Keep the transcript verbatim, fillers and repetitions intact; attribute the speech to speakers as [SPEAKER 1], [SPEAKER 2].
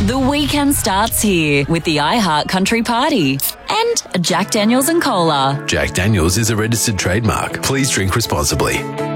[SPEAKER 1] The weekend starts here with the iHeart Country Party and Jack Daniels and Cola.
[SPEAKER 2] Jack Daniels is a registered trademark. Please drink responsibly.